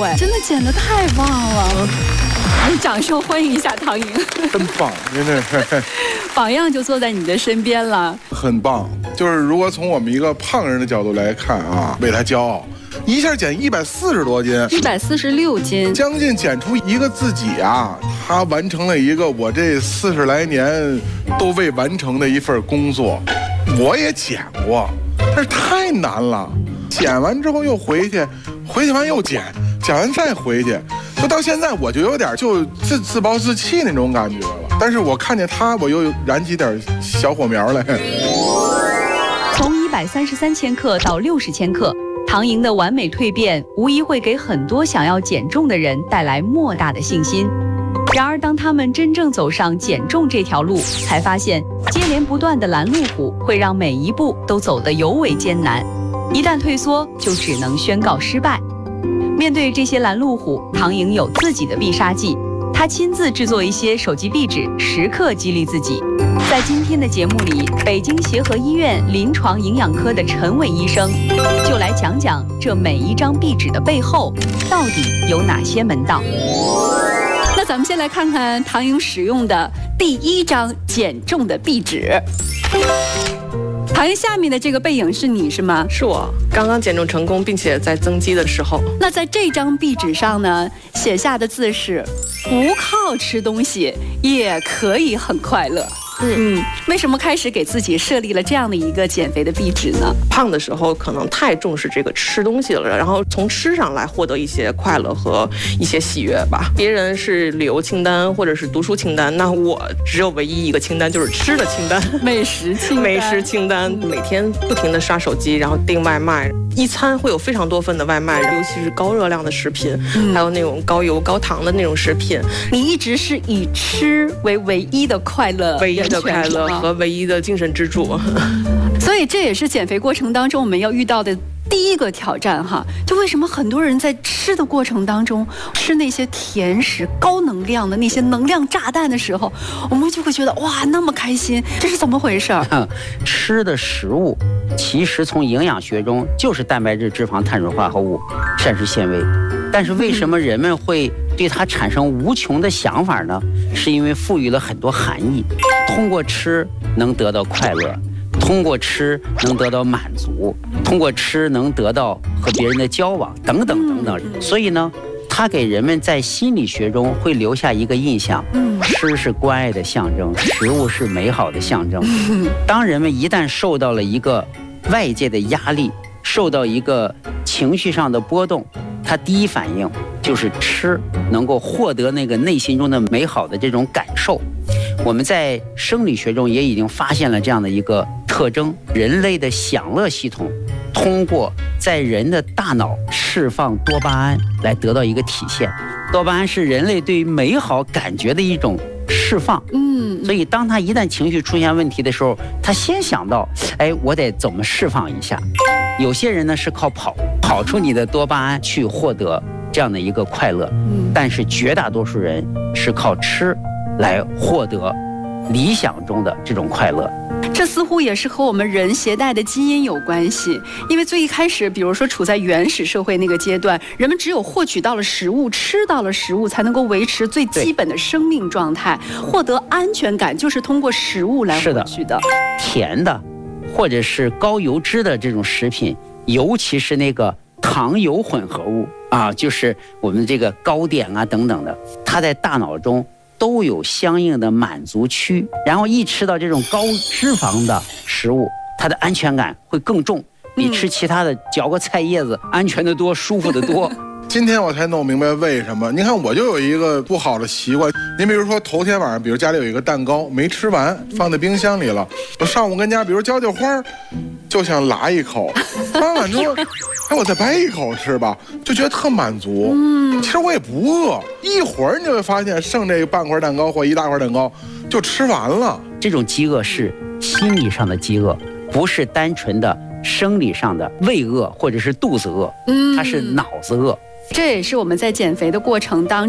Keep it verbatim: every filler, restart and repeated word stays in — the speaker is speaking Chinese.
哎，真的减得太棒了！我们掌声欢迎一下唐莹， 真棒，真的是榜样就坐在你的身边了， 很棒。就是如果从我们一个胖人的角度来看啊，为他骄傲。一下减一百四十多斤， 一百四十六斤， 将近减出一个自己啊！他完成了一个我这四十来年都未完成的一份工作。我也减过，但是太难了。减完之后又回去，回去完又减，减完再回去，就到现在我就有点就自自暴自弃那种感觉了。但是我看见他，我又燃起点小火苗来。 从一百三十三千克到六十千克。唐莹的完美蜕变，无疑会给很多想要减重的人带来莫大的信心。然而，当他们真正走上减重这条路，才发现接连不断的拦路虎会让每一步都走得尤为艰难。一旦退缩，就只能宣告失败。面对这些拦路虎，唐莹有自己的必杀技，她亲自制作一些手机壁纸，时刻激励自己。在今天的节目里，北京协和医院临床营养科的陈伟医生就来讲讲这每一张壁纸的背后到底有哪些门道。 那咱们先来看看唐莹使用的第一张减重的壁纸。唐莹下面的这个背影是你是吗？ 是我，刚刚减重成功，并且在增肌的时候。 那在这张壁纸上呢，写下的字是不靠吃东西也可以很快乐。嗯，为什么开始给自己设立了这样的一个减肥的壁纸呢？ 胖的时候可能太重视这个吃东西了，然后从吃上来获得一些快乐和一些喜悦吧。别人是旅游清单或者是读书清单，那我只有唯一一个清单，就是吃的清单， 美食清单。 美食清单，每天不停的刷手机，然后订外卖，一餐会有非常多份的外卖，尤其是高热量的食品，嗯、还有那种高油高糖的那种食品。 你一直是以吃为唯一的快乐， 唯一的快乐和唯一的精神支柱。 所以这也是减肥过程当中我们要遇到的第一个挑战哈。就为什么很多人在吃的过程当中吃那些甜食高能量的那些能量炸弹的时候，我们就会觉得哇那么开心，这是怎么回事？ 吃的食物其实从营养学中就是蛋白质、脂肪、碳水化合物、膳食纤维，但是为什么人们会对它产生无穷的想法呢？是因为赋予了很多含义，通过吃能得到快乐，通过吃能得到满足，通过吃能得到和别人的交往等等等等。所以呢，它给人们在心理学中会留下一个印象：吃是关爱的象征，食物是美好的象征。当人们一旦受到了一个外界的压力，受到一个情绪上的波动，他第一反应就是吃，能够获得那个内心中的美好的这种感受。我们在生理学中也已经发现了这样的一个特征：人类的享乐系统通过在人的大脑释放多巴胺来得到一个体现。多巴胺是人类对美好感觉的一种释放。嗯，所以当他一旦情绪出现问题的时候，他先想到，哎，我得怎么释放一下。有些人呢是靠跑跑出你的多巴胺去获得这样的一个快乐，但是绝大多数人是靠吃来获得理想中的这种快乐。 这似乎也是和我们人携带的基因有关系，因为最一开始比如说处在原始社会那个阶段，人们只有获取到了食物，吃到了食物，才能够维持最基本的生命状态，获得安全感就是通过食物来获取的。 甜的或者是高油脂的这种食品，尤其是那个糖油混合物啊，就是我们这个糕点啊等等的，它在大脑中都有相应的满足区，然后一吃到这种高脂肪的食物，它的安全感会更重，比吃其他的嚼个菜叶子安全的多，舒服的多。 今天我才弄明白为什么。你看，我就有一个不好的习惯。您比如说，头天晚上，比如家里有一个蛋糕没吃完，放在冰箱里了，我上午跟家，比如浇浇花，就想拉一口，拉完之后，哎，我再掰一口吃吧，就觉得特满足。嗯，其实我也不饿，一会儿你就会发现，剩这半块蛋糕或一大块蛋糕就吃完了。 这种饥饿是心理上的饥饿，不是单纯的生理上的胃饿或者是肚子饿，它是脑子饿。 这也是我们在减肥的过程当中